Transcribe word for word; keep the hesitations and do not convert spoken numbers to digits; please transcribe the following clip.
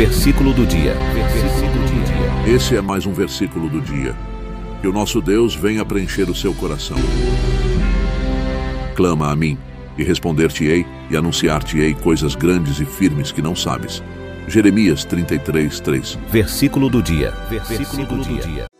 Versículo do dia. Versículo do dia. Esse é mais um versículo do dia. Que o nosso Deus venha preencher o seu coração. Clama a mim, e responder-te-ei, e anunciar-te-ei coisas grandes e firmes que não sabes. Jeremias trinta e três, três. Versículo do dia. Versículo do dia.